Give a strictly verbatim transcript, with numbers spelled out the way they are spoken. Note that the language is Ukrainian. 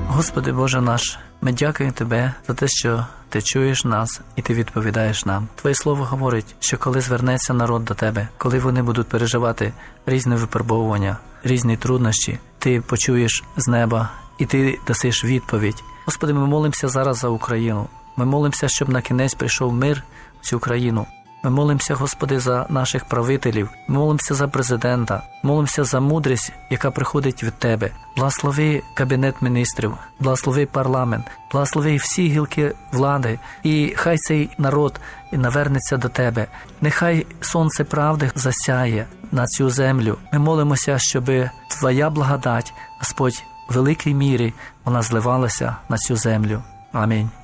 Господи Боже наш, ми дякуємо Тебе за те, що Ти чуєш нас і Ти відповідаєш нам. Твоє Слово говорить, що коли звернеться народ до Тебе, коли вони будуть переживати різні випробовування, різні труднощі, Ти почуєш з неба і Ти дасиш відповідь. Господи, ми молимося зараз за Україну. Ми молимося, щоб на кінець прийшов мир в цю країну. Ми молимося, Господи, за наших правителів, ми молимося за президента, молимося за мудрість, яка приходить від Тебе. Благослови Кабінет міністрів, благослови парламент, благослови всі гілки влади, і хай цей народ навернеться до Тебе. Нехай сонце правди засяє на цю землю. Ми молимося, щоб Твоя благодать, Господь, в великій мірі вона зливалася на цю землю. Амінь.